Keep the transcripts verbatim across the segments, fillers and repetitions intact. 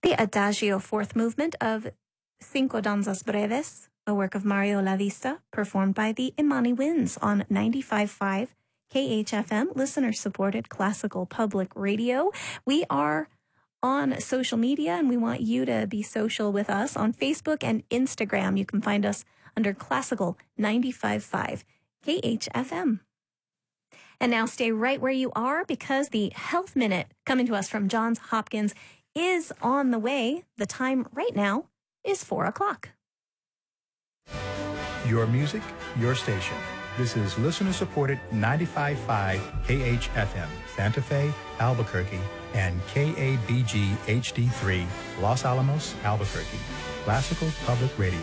The Adagio fourth movement of Cinco Danzas Breves, a work of Mario Lavista, performed by the Imani Winds on ninety-five point five K H F M, listener-supported classical public radio. We are on social media, and we want you to be social with us on Facebook and Instagram. You can find us under Classical ninety-five point five K H F M. And now stay right where you are, because the Health Minute coming to us from Johns Hopkins is on the way. The time right now is four o'clock. Your music, your station. This is listener-supported ninety-five point five K H F M, Santa Fe, Albuquerque, and K A B G H D three, Los Alamos, Albuquerque. Classical Public Radio.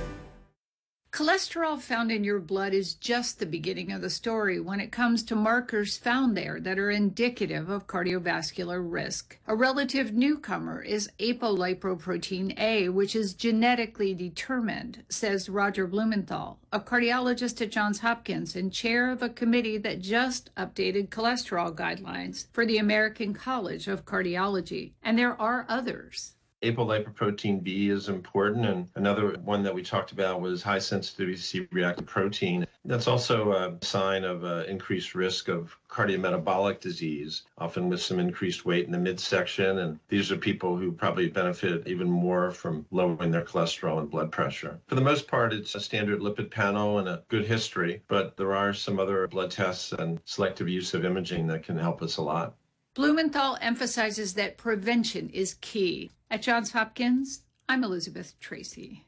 Cholesterol found in your blood is just the beginning of the story when it comes to markers found there that are indicative of cardiovascular risk. A relative newcomer is apolipoprotein A, which is genetically determined, says Roger Blumenthal, a cardiologist at Johns Hopkins and chair of a committee that just updated cholesterol guidelines for the American College of Cardiology. And there are others. Apolipoprotein B is important, and another one that we talked about was high sensitivity C-reactive protein. That's also a sign of uh, increased risk of cardiometabolic disease, often with some increased weight in the midsection, and these are people who probably benefit even more from lowering their cholesterol and blood pressure. For the most part, it's a standard lipid panel and a good history, but there are some other blood tests and selective use of imaging that can help us a lot. Blumenthal emphasizes that prevention is key. At Johns Hopkins, I'm Elizabeth Tracy.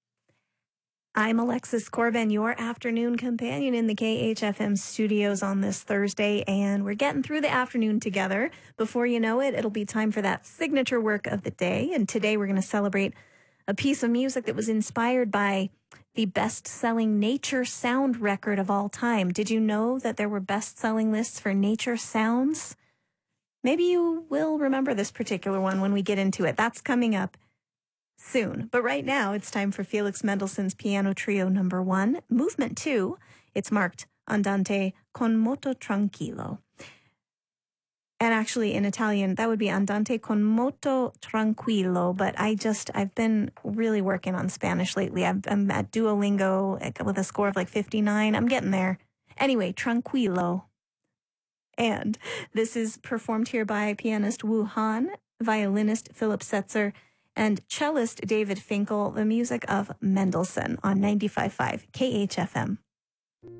I'm Alexis Corbin, your afternoon companion in the K H F M studios on this Thursday, and we're getting through the afternoon together. Before you know it, it'll be time for that signature work of the day, and today we're going to celebrate a piece of music that was inspired by the best-selling nature sound record of all time. Did you know that there were best-selling lists for nature sounds? Maybe you will remember this particular one when we get into it. That's coming up soon. But right now, it's time for Felix Mendelssohn's Piano Trio number one, Movement two. It's marked Andante con moto tranquillo. And actually, in Italian, that would be Andante con moto tranquillo. But I just, I've been really working on Spanish lately. I'm, I'm at Duolingo with a score of like fifty-nine. I'm getting there. Anyway, tranquillo. And this is performed here by pianist Wu Han, violinist Philip Setzer, and cellist David Finkel, the music of Mendelssohn on ninety-five point five K H F M.